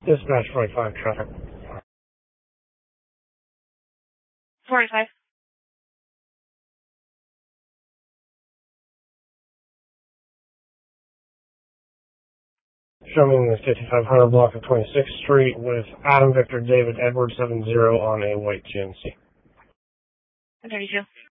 Dispatch 45 traffic. 45. Show me the 5500 block of 26th Street with Adam Victor David Edward 70 on a white GMC. 32.